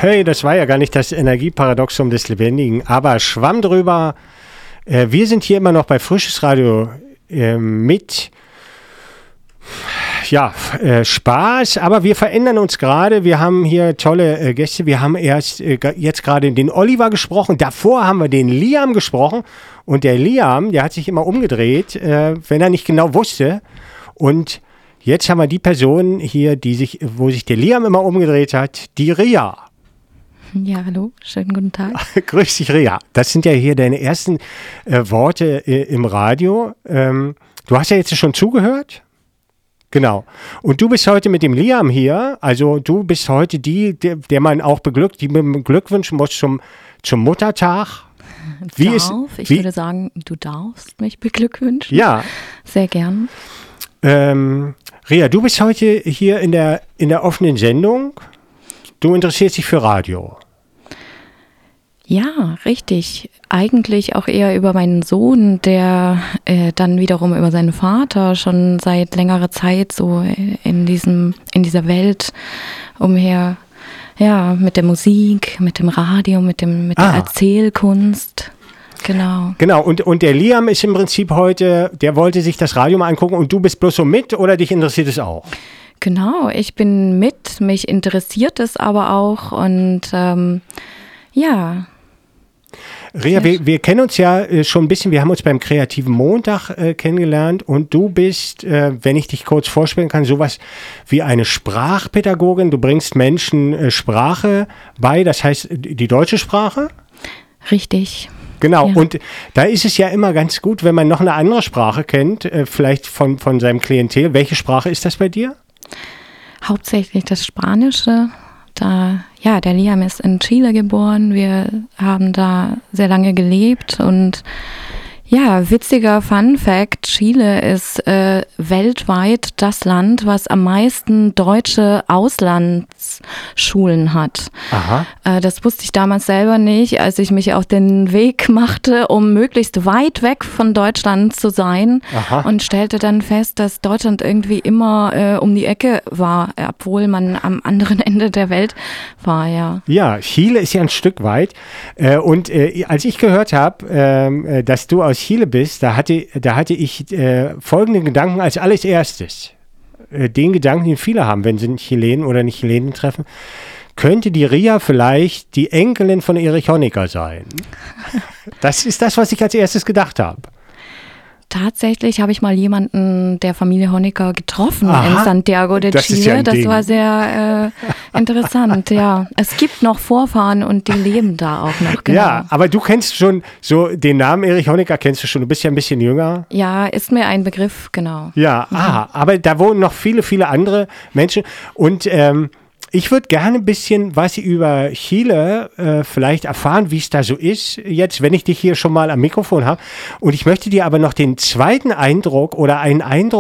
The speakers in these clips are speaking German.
Hey, das war ja gar nicht das Energieparadoxum des Lebendigen, aber schwamm drüber. Wir sind hier immer noch bei Frisches Radio mit Spaß, aber wir verändern uns gerade. Wir haben hier tolle Gäste. Wir haben jetzt gerade den Oliver gesprochen. Davor haben wir den Liam gesprochen. Und der Liam, der hat sich immer umgedreht, wenn er nicht genau wusste. Und jetzt haben wir die Person hier, wo sich der Liam immer umgedreht hat, die Ria. Ja, hallo, schönen guten Tag. Grüß dich, Ria. Das sind ja hier deine ersten Worte im Radio. Du hast ja jetzt schon zugehört. Genau. Und du bist heute mit dem Liam hier. Also du bist heute der man auch beglückwünschen muss zum Muttertag. Ich würde sagen, du darfst mich beglückwünschen. Ja. Sehr gern. Ria, du bist heute hier in der offenen Sendung. Du interessierst dich für Radio. Ja, richtig. Eigentlich auch eher über meinen Sohn, der dann wiederum über seinen Vater schon seit längerer Zeit so in dieser Welt umher, ja, mit der Musik, mit dem Radio, mit der Erzählkunst. Genau. Genau, und der Liam ist im Prinzip heute, der wollte sich das Radio mal angucken und du bist bloß so mit oder dich interessiert es auch? Genau, ich bin mit, mich interessiert es aber auch und ja. Ria, wir kennen uns ja schon ein bisschen, wir haben uns beim Kreativen Montag kennengelernt und du bist, wenn ich dich kurz vorstellen kann, sowas wie eine Sprachpädagogin. Du bringst Menschen Sprache bei, das heißt die deutsche Sprache? Richtig. Genau, ja. Und da ist es ja immer ganz gut, wenn man noch eine andere Sprache kennt, vielleicht von seinem Klientel. Welche Sprache ist das bei dir? Hauptsächlich das Spanische. Der Liam ist in Chile geboren. Wir haben da sehr lange gelebt und ja, witziger Fun Fact, Chile ist weltweit das Land, was am meisten deutsche Auslandsschulen hat. Aha. Das wusste ich damals selber nicht, als ich mich auf den Weg machte, um möglichst weit weg von Deutschland zu sein. Aha. Und stellte dann fest, dass Deutschland irgendwie immer um die Ecke war, obwohl man am anderen Ende der Welt war, ja. Ja, Chile ist ja ein Stück weit. Als ich gehört habe, dass du aus Chile bist, da hatte ich folgenden Gedanken als allererstes. Den Gedanken, den viele haben, wenn sie einen Chilenen oder eine Chilenin treffen. Könnte die Ria vielleicht die Enkelin von Erich Honecker sein? Das ist das, was ich als erstes gedacht habe. Tatsächlich habe ich mal jemanden der Familie Honecker getroffen in Santiago de Chile. Das war sehr interessant, ja. Es gibt noch Vorfahren und die leben da auch noch, genau. Ja, aber du kennst schon so den Namen Erich Honecker, kennst du schon. Du bist ja ein bisschen jünger. Ja, ist mir ein Begriff, genau. Ja, aber da wohnen noch viele, viele andere Menschen. Und ich würde gerne ein bisschen was über Chile vielleicht erfahren, wie es da so ist, jetzt, wenn ich dich hier schon mal am Mikrofon habe. Und ich möchte dir aber noch den zweiten Eindruck oder einen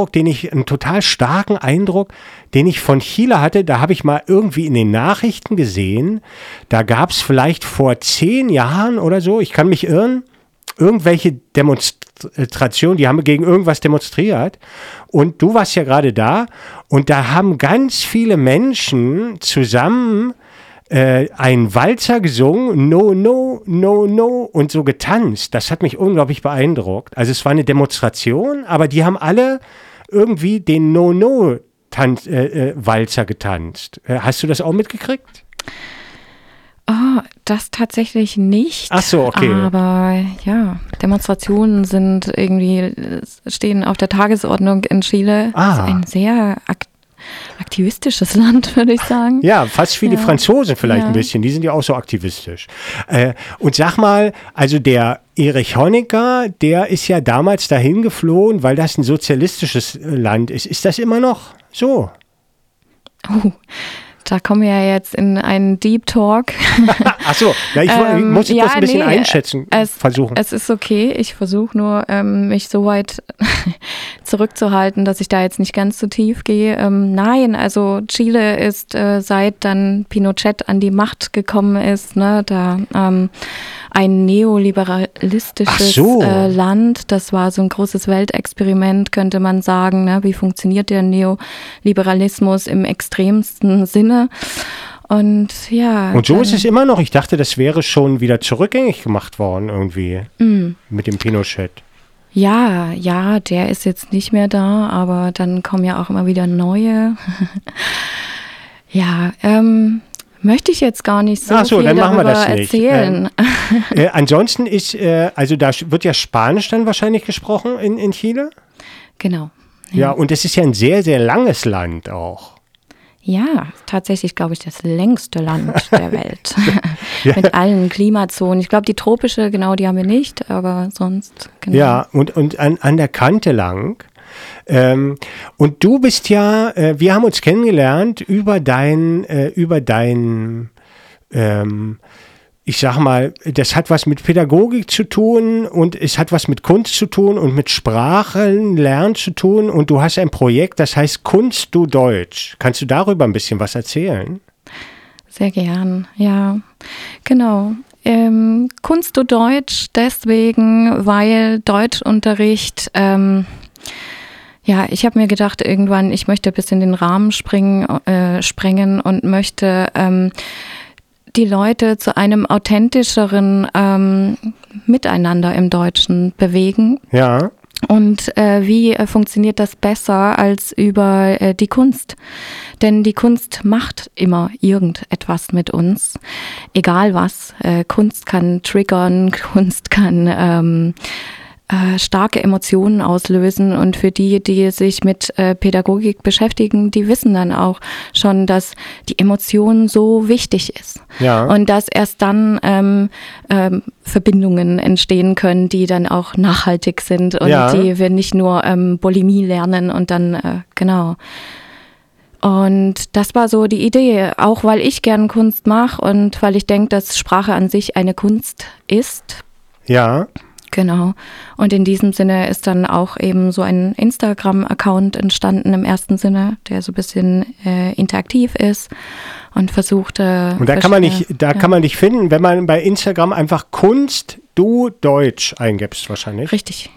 total starken Eindruck, den ich von Chile hatte, da habe ich mal irgendwie in den Nachrichten gesehen, da gab es vielleicht vor 10 Jahren oder so, ich kann mich irren, irgendwelche Demonstrationen, die haben gegen irgendwas demonstriert und du warst ja gerade da und da haben ganz viele Menschen zusammen einen Walzer gesungen, no, no, no, no und so getanzt. Das hat mich unglaublich beeindruckt. Also es war eine Demonstration, aber die haben alle irgendwie den No-No-Walzer getanzt. Hast du das auch mitgekriegt? Oh, das tatsächlich nicht. Ach so, okay. Aber ja, Demonstrationen stehen auf der Tagesordnung in Chile. Das ist ein sehr aktivistisches Land, würde ich sagen. Ja, fast wie die Franzosen vielleicht ein bisschen. Die sind ja auch so aktivistisch. Und sag mal, also der Erich Honecker, der ist ja damals dahin geflohen, weil das ein sozialistisches Land ist. Ist das immer noch so? Oh, da kommen wir ja jetzt in einen Deep Talk. Ach so, ja, ich muss das ein bisschen einschätzen, versuchen. Es ist okay, ich versuche nur, mich so weit zurückzuhalten, dass ich da jetzt nicht ganz so tief gehe. Nein, also Chile ist, seit dann Pinochet an die Macht gekommen ist, ne, da ein neoliberalistisches Land. Das war so ein großes Weltexperiment, könnte man sagen. Ne? Wie funktioniert der Neoliberalismus im extremsten Sinne? Und ja. Und so ist es immer noch. Ich dachte, das wäre schon wieder zurückgängig gemacht worden irgendwie mit dem Pinochet. Ja, der ist jetzt nicht mehr da, aber dann kommen ja auch immer wieder neue. Ja, möchte ich jetzt gar nicht so viel dann machen wir darüber das nicht. erzählen. Ansonsten ist, also da wird ja Spanisch dann wahrscheinlich gesprochen in Chile. Genau. Ja, und es ist ja ein sehr, sehr langes Land auch. Ja, tatsächlich, glaube ich, das längste Land der Welt. Mit allen Klimazonen. Ich glaube, die tropische, genau, die haben wir nicht, aber sonst, genau. Ja, und an der Kante lang. Und du bist ja, wir haben uns kennengelernt über dein, ich sag mal, das hat was mit Pädagogik zu tun und es hat was mit Kunst zu tun und mit Sprachenlernen zu tun und du hast ein Projekt, das heißt Kunst du Deutsch. Kannst du darüber ein bisschen was erzählen? Sehr gern, ja, genau. Kunst du Deutsch deswegen, weil Deutschunterricht, ja, ich habe mir gedacht irgendwann, ich möchte ein bisschen den Rahmen sprengen und möchte die Leute zu einem authentischeren Miteinander im Deutschen bewegen. Ja. Und wie funktioniert das besser als über die Kunst? Denn die Kunst macht immer irgendetwas mit uns, egal was. Kunst kann triggern, Kunst kann starke Emotionen auslösen und für die sich mit Pädagogik beschäftigen, die wissen dann auch schon, dass die Emotion so wichtig ist. Ja. Und dass erst dann Verbindungen entstehen können, die dann auch nachhaltig sind und die wir nicht nur Bulimie lernen und dann, genau. Und das war so die Idee, auch weil ich gern Kunst mache und weil ich denke, dass Sprache an sich eine Kunst ist. Ja. Genau. Und in diesem Sinne ist dann auch eben so ein Instagram-Account entstanden im ersten Sinne, der so ein bisschen interaktiv ist und versucht. Und da kann man dich finden, wenn man bei Instagram einfach Kunst du Deutsch eingibst wahrscheinlich. Richtig,